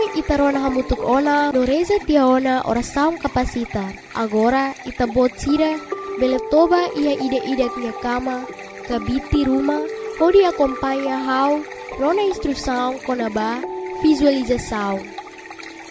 Hoy itarona hamutuk ona, doreza tiaona oração capacita. Agora itabot sira, beletoba ia ida-ida tia cama, kabiti rumah, hodi acompanha hau, rona instrução konaba, visualização.